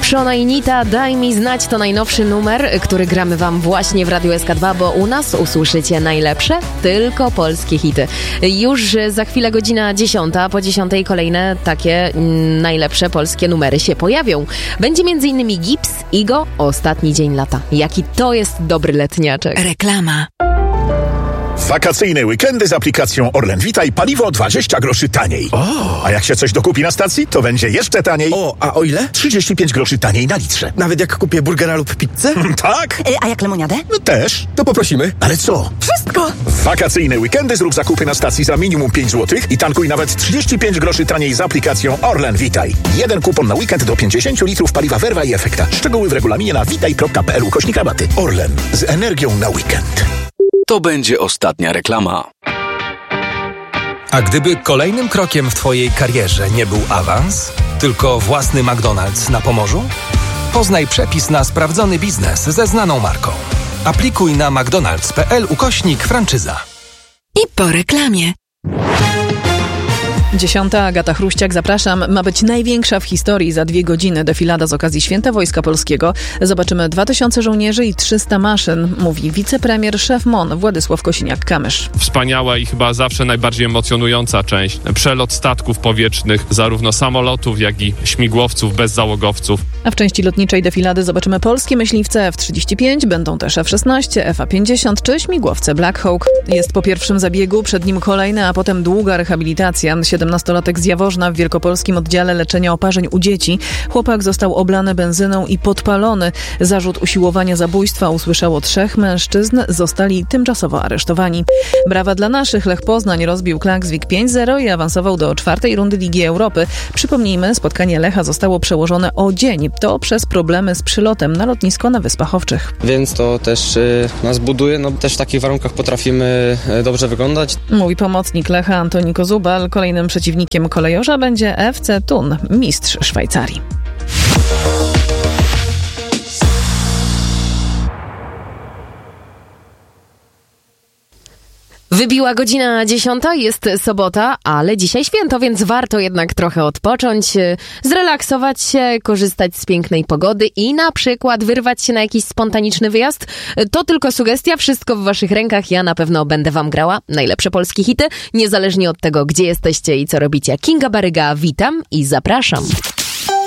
Szona i Nita, Daj mi znać, to najnowszy numer, który gramy wam właśnie w Radiu SK2, bo u nas usłyszycie najlepsze, tylko polskie hity. Już za chwilę godzina 10, po 10 kolejne takie najlepsze polskie numery się pojawią. Będzie m.in. Gips, Igo, Ostatni dzień lata. Jaki to jest dobry letniaczek. Reklama. Wakacyjne weekendy z aplikacją Orlen Witaj, paliwo 20 groszy taniej. O! A jak się coś dokupi na stacji, to będzie jeszcze taniej. O, a o ile? 35 groszy taniej na litrze. Nawet jak kupię burgera lub pizzę? Tak? A jak lemoniadę? No też. To poprosimy. Ale co? Wszystko! W wakacyjne weekendy zrób zakupy na stacji za minimum 5 zł i tankuj nawet 35 groszy taniej z aplikacją Orlen Witaj. Jeden kupon na weekend do 50 litrów paliwa Verva i Efekta. Szczegóły w regulaminie na witaj.pl/rabaty. Orlen. Z energią na weekend. To będzie ostatnia reklama. A gdyby kolejnym krokiem w twojej karierze nie był awans, tylko własny McDonald's na Pomorzu? Poznaj przepis na sprawdzony biznes ze znaną marką. Aplikuj na mcdonalds.pl/franczyza. I po reklamie. 10. Agata Chruściak, zapraszam. Ma być największa w historii za 2 godziny defilada z okazji Święta Wojska Polskiego. Zobaczymy 2000 żołnierzy i 300 maszyn, mówi wicepremier, szef MON Władysław Kosiniak-Kamysz. Wspaniała i chyba zawsze najbardziej emocjonująca część. Przelot statków powietrznych, zarówno samolotów, jak i śmigłowców, bezzałogowców. A w części lotniczej defilady zobaczymy polskie myśliwce F-35, będą też F-16, F-50 czy śmigłowce Black Hawk. Jest po pierwszym zabiegu, przed nim kolejny, a potem długa rehabilitacja. 17-latek z Jaworzna w wielkopolskim oddziale leczenia oparzeń u dzieci. Chłopak został oblany benzyną i podpalony. Zarzut usiłowania zabójstwa usłyszało 3 mężczyzn, zostali tymczasowo aresztowani. Brawa dla naszych. Lech Poznań rozbił Klaksvik 5-0 i awansował do 4. rundy Ligi Europy. Przypomnijmy, spotkanie Lecha zostało przełożone o dzień. To przez problemy z przylotem na lotnisko na Wyspach Owczych. Więc to też nas buduje. Też w takich warunkach potrafimy dobrze wyglądać. Mówi pomocnik Lecha Antoni Kozubal. Kolejnym przeciwnikiem kolejorza będzie FC Thun, mistrz Szwajcarii. Wybiła godzina 10, jest sobota, ale dzisiaj święto, więc warto jednak trochę odpocząć, zrelaksować się, korzystać z pięknej pogody i na przykład wyrwać się na jakiś spontaniczny wyjazd. To tylko sugestia, wszystko w waszych rękach. Ja na pewno będę wam grała najlepsze polskie hity, niezależnie od tego, gdzie jesteście i co robicie. Kinga Baryga, witam i zapraszam.